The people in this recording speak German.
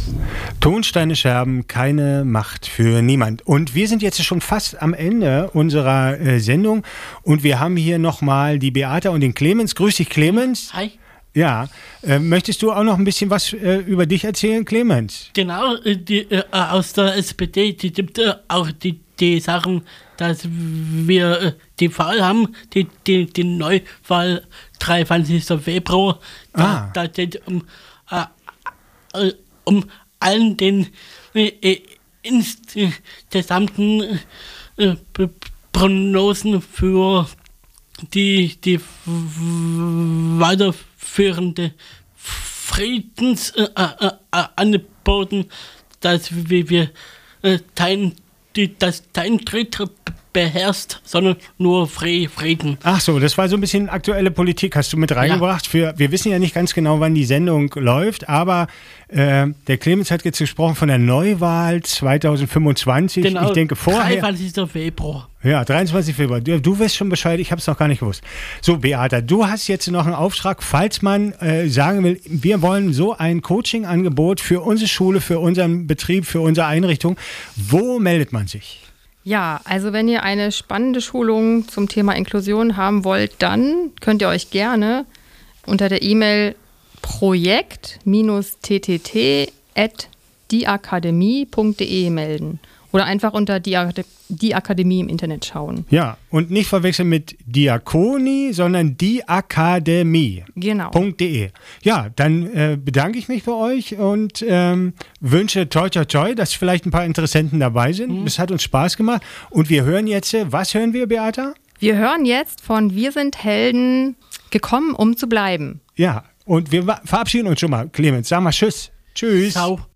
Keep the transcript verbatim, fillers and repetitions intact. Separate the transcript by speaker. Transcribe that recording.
Speaker 1: Tonsteine Scherben, keine Macht für niemand. Und wir sind jetzt schon fast am Ende unserer äh, Sendung und wir haben hier nochmal die Beata und den Clemens. Grüß dich, Clemens.
Speaker 2: Hi.
Speaker 1: Ja, äh, möchtest du auch noch ein bisschen was äh, über dich erzählen, Clemens?
Speaker 2: Genau, äh, die, äh, aus der S P D, die gibt äh, auch die, die Sachen, dass wir äh, die Wahl haben, die, die, die Neuwahl dreiundzwanzigsten Februar. Da,
Speaker 1: Ah.
Speaker 2: da geht um, äh, äh, um allen den äh, äh, insgesamten äh, P- Prognosen für die, die weiterführende Friedensangeboten, dass wir, wir äh, kein, die, dass kein Krieg beherrscht, sondern nur Frieden.
Speaker 1: Ach so, das war so ein bisschen aktuelle Politik, hast du mit reingebracht. Für, wir wissen ja nicht ganz genau, wann die Sendung läuft, aber äh, der Clemens hat jetzt gesprochen von der Neuwahl zweitausendfünfundzwanzig.
Speaker 2: Genau,
Speaker 1: ich denke vorher.
Speaker 2: dreiundzwanzigsten Februar.
Speaker 1: Ja, dreiundzwanzigsten Februar. Du, du weißt schon Bescheid, ich habe es noch gar nicht gewusst. So, Beata, du hast jetzt noch einen Auftrag, falls man äh, sagen will, wir wollen so ein Coaching-Angebot für unsere Schule, für unseren Betrieb, für unsere Einrichtung. Wo meldet man sich?
Speaker 3: Ja, also wenn ihr eine spannende Schulung zum Thema Inklusion haben wollt, dann könnt ihr euch gerne unter der E-Mail projekt t t t at diakademie punkt d e melden oder einfach unter die, die Akademie im Internet schauen.
Speaker 1: Ja, und nicht verwechseln mit Diakoni, sondern die Akademie.
Speaker 3: Genau.
Speaker 1: .de. Ja, dann äh, bedanke ich mich bei euch und ähm, wünsche toi toi toi, dass vielleicht ein paar Interessenten dabei sind. Es hat uns Spaß gemacht und wir hören jetzt, äh, was hören wir, Beata?
Speaker 3: Wir hören jetzt von Wir sind Helden, gekommen, um zu bleiben.
Speaker 1: Ja, und wir wa- verabschieden uns schon mal. Clemens, sag mal Tschüss. Tschüss.
Speaker 2: Ciao.